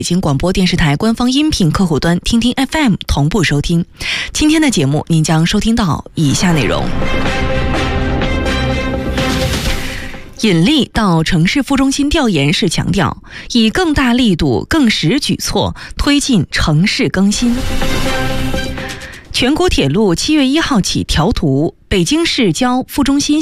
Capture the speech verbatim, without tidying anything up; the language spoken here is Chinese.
北京广播电视台官方音频客户端听听 F M 同步收听。今天的节目您将收听到以下内容：引力到城市副中心调研是强调以更大力度、更实举措推进城市更新。全国铁路七月一号起调图，北京市郊副中心